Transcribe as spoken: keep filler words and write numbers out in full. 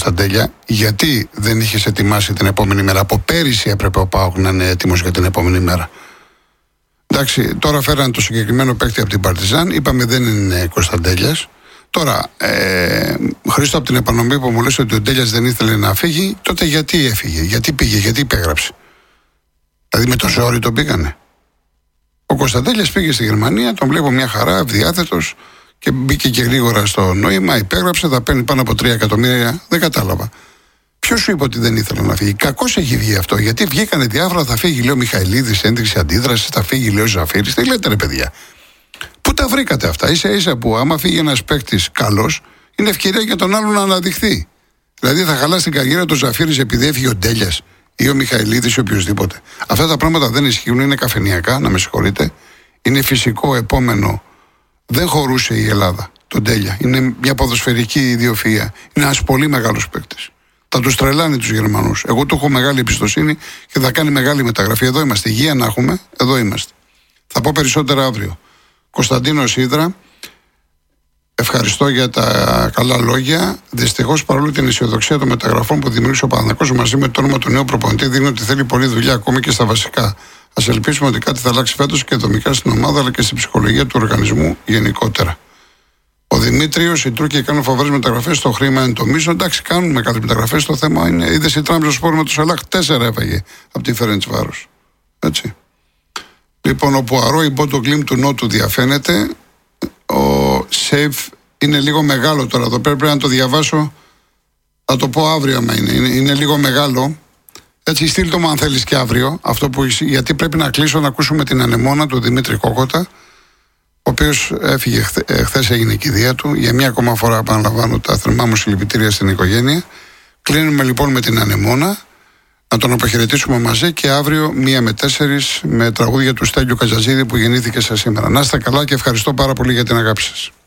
Κωνσταντέλια, γιατί δεν είχες ετοιμάσει την επόμενη μέρα? Από πέρυσι έπρεπε ο ΠΑΟΚ να είναι έτοιμος για την επόμενη μέρα. Εντάξει, τώρα φέρανε το συγκεκριμένο παίκτη από την Παρτιζάν, είπαμε δεν είναι Κωνσταντέλιας. Τώρα, ε, Χρήστο, από την επανομή που μου λες ότι ο Ντέλιας δεν ήθελε να φύγει, τότε γιατί έφυγε, γιατί πήγε, γιατί υπέγραψε? Δηλαδή με το ζόρι τον πήγανε? Ο Κωνσταντέλιας πήγε στη Γερμανία, τον βλέπω μια χαρά, ευδιάθετος, και μπήκε και γρήγορα στο νόημα, υπέγραψε, θα παίρνει πάνω από τρία εκατομμύρια, δεν κατάλαβα. Ποιος σου είπε ότι δεν ήθελε να φύγει? Κακώς έχει βγει αυτό, γιατί βγήκανε διάφορα, θα φύγει, λέει ο Μιχαηλίδης, ένδειξη αντίδραση, θα φύγει, λέει ο Ζαφύρης. Τι λέτε, ρε παιδιά? Πού τα βρήκατε αυτά? Ίσα ίσα που άμα φύγει ένας παίκτης καλός, είναι ευκαιρία για τον άλλον να αναδειχθεί. Δηλαδή θα χαλάσει την καριέρα του Ζαφύρης επειδή έφυγε ο Ντέλιας ή ο Μιχαηλίδης ή οποιοδήποτε. Αυτά τα πράγματα δεν ισχύουν, είναι καφενιακά, να με συγχωρείτε. Είναι φυσικό επόμενο. Δεν χωρούσε η Ελλάδα τον Ντέλια. Είναι μια ποδοσφαιρική ιδιοφυΐα. Είναι ένας πολύ μεγάλος παίκτης. Θα τους τρελάνει τους Γερμανούς. Εγώ του έχω μεγάλη εμπιστοσύνη και θα κάνει μεγάλη μεταγραφή. Εδώ είμαστε. Υγεία να έχουμε, εδώ είμαστε. Θα πω περισσότερα αύριο. Κωνσταντίνος Ύδρα, ευχαριστώ για τα καλά λόγια. Δυστυχώς, παρόλο την αισιοδοξία των μεταγραφών που δημιούργησε ο Παναθηναϊκός μαζί με το όνομα του νέου προπονητή, δείχνει ότι θέλει πολλή δουλειά ακόμη και στα βασικά. Ας ελπίσουμε ότι κάτι θα αλλάξει φέτος και δομικά στην ομάδα αλλά και στην ψυχολογία του οργανισμού γενικότερα. Ο Δημήτριος, οι Τούρκοι κάνουν φοβερές μεταγραφές, το χρήμα είναι το μίσο. Εντάξει, κάνουν μεγάλες μεταγραφές. Το θέμα είναι, είδες η Τράμψο Σπόρ με το Σαλάχ, τέσσερα έφαγε από τη Φερεντσβάρος. Έτσι. Λοιπόν, ο Πουαρό, η Μπότο Γκλιμ του Νότου διαφαίνεται. Ο Σέιφ είναι λίγο μεγάλο τώρα. Εδώ πρέπει να το διαβάσω. Θα το πω αύριο άμα είναι. Είναι, είναι λίγο μεγάλο. Έτσι, στείλ το μου αν θέλεις και αύριο. Αυτό που, γιατί πρέπει να κλείσω να ακούσουμε την ανεμόνα του Δημήτρη Κόκοτα, ο οποίος έφυγε χθες, έγινε η κηδεία του. Για μια ακόμα φορά επαναλαμβάνω τα θερμά μου συλληπιτήρια στην οικογένεια. Κλείνουμε λοιπόν με την ανεμόνα. Να τον αποχαιρετήσουμε μαζί και αύριο μία με τέσσερις με τραγούδια του Στέλιου Καζαζίδη που γεννήθηκε σας σήμερα. Να είστε καλά και ευχαριστώ πάρα πολύ για την αγάπη σας.